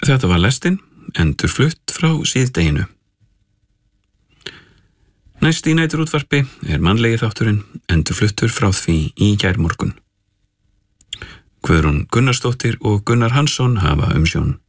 Þetta var lestin, endurflutt frá síðdeginu. Næst í næturútvarpi mannlegi þátturinn, endurfluttur frá því í gærmorgun. Guðrún Gunnarsdóttir og Gunnar Hansson hafa umsjón.